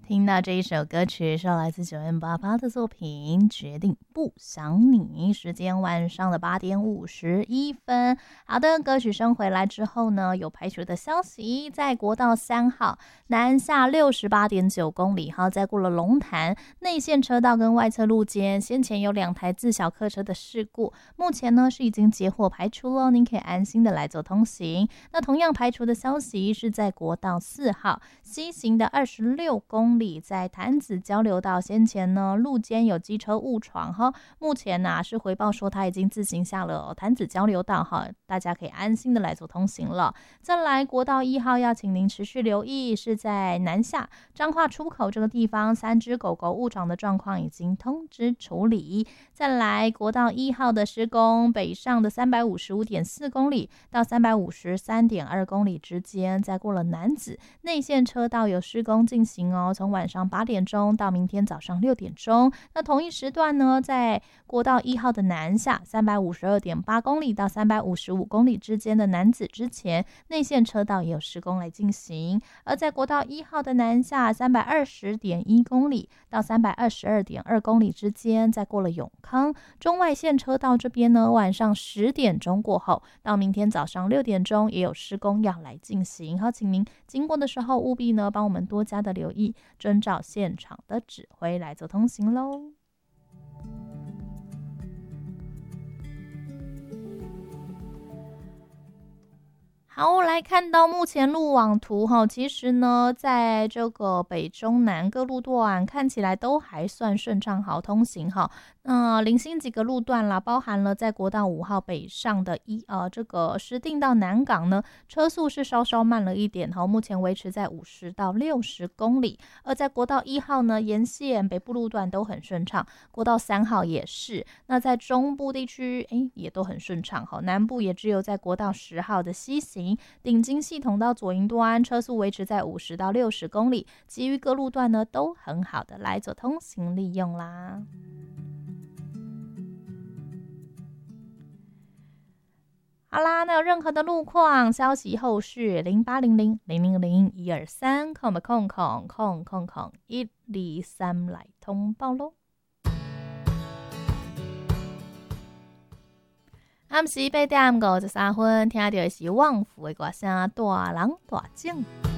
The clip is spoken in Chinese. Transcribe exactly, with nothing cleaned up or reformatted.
听到这一首歌曲是来自九 M 八八的作品《决定不想你》，时间晚上的八点五十一分。好的，歌曲声回来之后呢，有排除的消息，在国道三号南下六十八点九公里，好，在过了龙潭内线车道跟外侧路肩，先前有两台自小客车的事故，目前呢是已经截获排除了，您可以安心的来做通行。那同样排除的消息是在国道四号西行的二十六公里。在潭子交流道先前呢，路肩有机车误闯哈，目前呢、啊、是回报说他已经自行下了潭子交流道哈，大家可以安心的来做通行了。再来国道一号要请您持续留意，是在南下彰化出口这个地方，三只狗狗误闯的状况已经通知处理。再来国道一号的施工，北上的三百五十五点四公里到三百五十三点二公里之间，再过了楠梓内线车道有施工进行哦，从晚上八点钟到明天早上六点钟。那同一时段呢，在国道一号的南下三百五十二点八公里到三百五十五公里之间的楠梓之前，内线车道也有施工来进行。而在国道一号的南下三百二十点一公里到三百二十二点二公里之间，再过了永康中外线车道这边呢，晚上十点钟过后到明天早上六点钟也有施工要来进行。好，请您经过的时候务必呢帮我们多加的留意，遵照现场的指挥来做通行咯。好，来看到目前路网图哈，其实呢，在这个北中南各路段看起来都还算顺畅好通行哈。那、呃、零星几个路段啦，包含了在国道五号北上的一呃这个石碇到南港呢，车速是稍稍慢了一点哈，目前维持在五十到六十公里。而在国道一号呢，沿线北部路段都很顺畅，国道三号也是。那在中部地区，哎，也都很顺畅哈，南部也只有在国道十号的西行顶金系统到左营端，车速维持在五十到六十公里，其余各路段呢都很好的来做通行利用啦。好啦，那有任何的路况消息后续零八零零零零零一二三空空空空空空一二三来通报咯。暗时八點五十三分，聽到的是旺福的歌聲，大人大景。